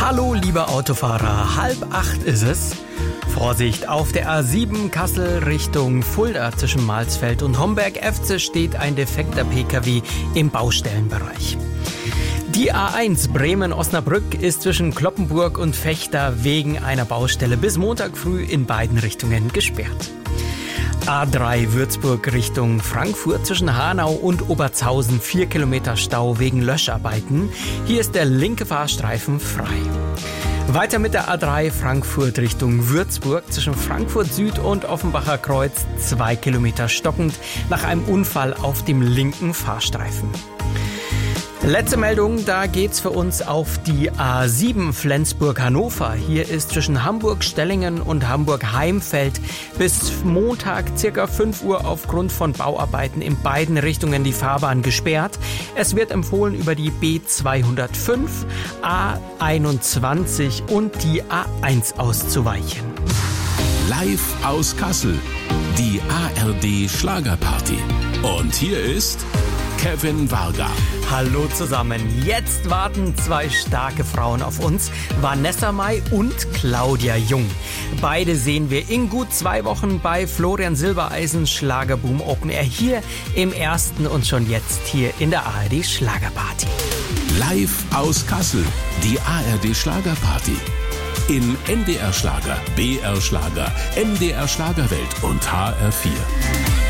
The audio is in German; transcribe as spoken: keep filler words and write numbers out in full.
Hallo, liebe Autofahrer, halb acht ist es. Vorsicht, auf der A sieben Kassel Richtung Fulda zwischen Malsfeld und Homberg-Efze steht ein defekter P K W im Baustellenbereich. Die A eins Bremen-Osnabrück ist zwischen Cloppenburg und Vechta wegen einer Baustelle bis Montag früh in beiden Richtungen gesperrt. A drei Würzburg Richtung Frankfurt zwischen Hanau und Obertshausen vier Kilometer Stau wegen Löscharbeiten. Hier ist der linke Fahrstreifen frei. Weiter mit der A drei Frankfurt Richtung Würzburg zwischen Frankfurt Süd und Offenbacher Kreuz zwei Kilometer stockend nach einem Unfall auf dem linken Fahrstreifen. Letzte Meldung, da geht's für uns auf die A sieben Flensburg-Hannover. Hier ist zwischen Hamburg-Stellingen und Hamburg-Heimfeld bis Montag circa fünf Uhr aufgrund von Bauarbeiten in beiden Richtungen die Fahrbahn gesperrt. Es wird empfohlen, über die B zweihundertfünf, A einundzwanzig und die A eins auszuweichen. Live aus Kassel, die A R D Schlagerparty. Und hier ist Kevin Varga. Hallo zusammen. Jetzt warten zwei starke Frauen auf uns, Vanessa Mai und Claudia Jung. Beide sehen wir in gut zwei Wochen bei Florian Silbereisen Schlagerboom Open Air hier im ersten und schon jetzt hier in der A R D Schlagerparty. Live aus Kassel, die A R D Schlagerparty. In N D R Schlager, B R Schlager, M D R Schlagerwelt und H R vier.